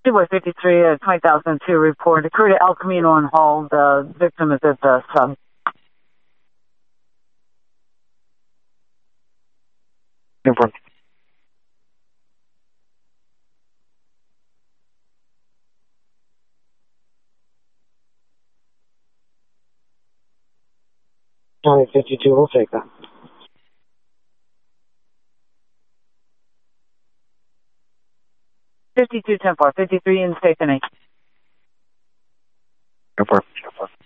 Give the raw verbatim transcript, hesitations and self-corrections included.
two by fifty-three, uh, twenty thousand two report. Occurred at El Camino on Hall. The victim is at the sub. Confirm. County fifty-two, we'll take that. fifty-two ten four, fifty-three in station eight. Confirm. Confirm.